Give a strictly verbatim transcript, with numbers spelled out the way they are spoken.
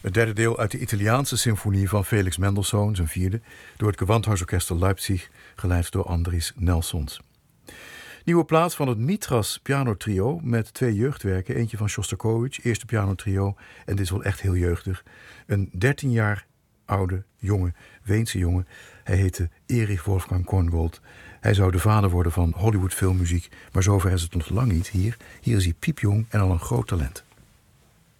Het derde deel uit de Italiaanse symfonie van Felix Mendelssohn, zijn vierde, door het Gewandhausorchester Leipzig, geleid door Andris Nelsons. Nieuwe plaat van het Mitras pianotrio met twee jeugdwerken. Eentje van Shostakovich, eerste pianotrio, en dit is wel echt heel jeugdig. Een dertien jaar oude jongen, Weense jongen. Hij heette Erich Wolfgang Korngold. Hij zou de vader worden van Hollywood filmmuziek, maar zover is het nog lang niet. Hier, hier is hij piepjong en al een groot talent.